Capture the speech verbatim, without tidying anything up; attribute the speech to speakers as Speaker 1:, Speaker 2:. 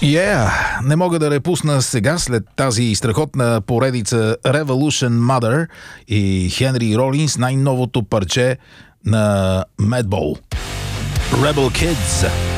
Speaker 1: Yeah, не мога да репусна сега, след тази страхотна поредица Revolution Mother и Хенри Ролинс, най-новото парче на Madball. Rebel Kids.